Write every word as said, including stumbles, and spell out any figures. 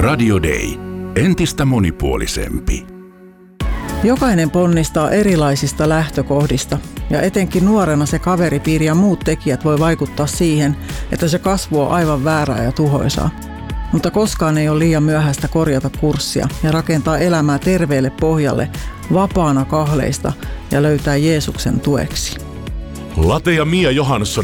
Radio Day. Entistä monipuolisempi. Jokainen ponnistaa erilaisista lähtökohdista ja etenkin nuorena se kaveripiiri ja muut tekijät voi vaikuttaa siihen, että se kasvu on aivan väärää ja tuhoisaa. Mutta koskaan ei ole liian myöhäistä korjata kurssia ja rakentaa elämää terveelle pohjalle, vapaana kahleista ja löytää Jeesuksen tueksi. Late ja Mia Johansson